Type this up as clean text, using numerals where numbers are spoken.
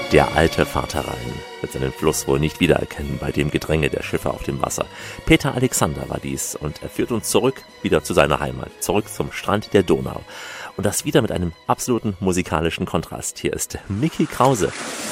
Der alte Vater Rhein wird seinen Fluss wohl nicht wiedererkennen bei dem Gedränge der Schiffe auf dem Wasser. Peter Alexander war dies und er führt uns zurück, wieder zu seiner Heimat, zurück zum Strand der Donau. Und das wieder mit einem absoluten musikalischen Kontrast. Hier ist Mickey Krause.